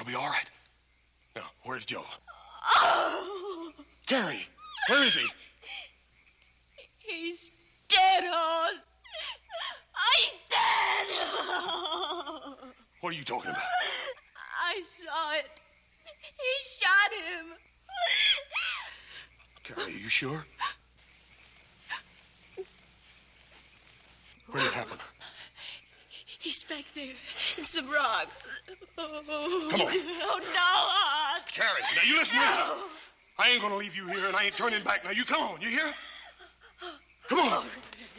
gonna be all right. Now, where's Joe? Oh. Carrie, where is he? He's dead, Oz. He's dead. What are you talking about? I saw it. He shot him. Carrie, are you sure? Where did it happen? He's back there in some rocks. Oh. Come on. Oh, no, Oz. Carrie, now you listen to me. I ain't gonna leave you here, and I ain't turning back. Now, you come on. You hear? Come on.